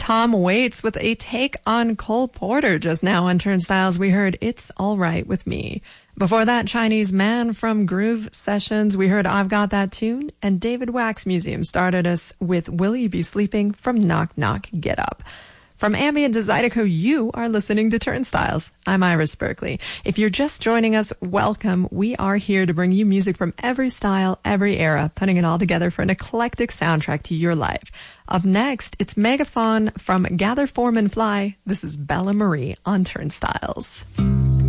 Tom Waits with a take on Cole Porter. Just now on Turnstiles, we heard It's All Right With Me. Before that, Chinese Man from Groove Sessions, we heard I've Got That Tune. And David Wax Museum started us with Will You Be Sleeping from Knock Knock Get Up. From ambient to Zydeco, you are listening to Turnstiles. I'm Iris Berkeley. If you're just joining us, welcome. We are here to bring you music from every style, every era, putting it all together for an eclectic soundtrack to your life. Up next, it's Megaphone from Gather, Form, and Fly. This is Bella Marie on Turnstiles.